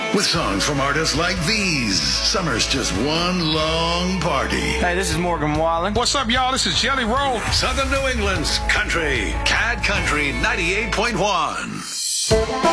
With songs from artists like these. Summer's just one long party. Hey, this is Morgan Wallen. What's up, y'all? This is Jelly Roll. Southern New England's country. CAD Country 98.1.